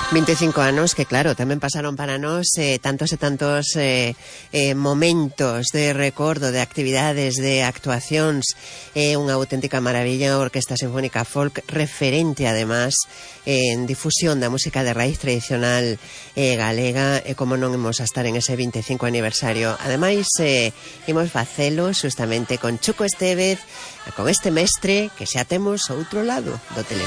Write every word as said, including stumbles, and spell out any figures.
vinte e cinco anos que, claro, tamén pasaron para nós eh, tantos e tantos eh, eh, momentos de recordo, de actividades, de actuacións. É eh, unha auténtica maravilla a Orquesta Sinfónica Folk, referente, además, eh, en difusión da música de raíz tradicional eh, galega, e como non imos a estar en ese vinte e cinco aniversario. Ademais, eh, imos facelo justamente con Chuco Estévez, con este mestre que xa temos outro lado do teléfono.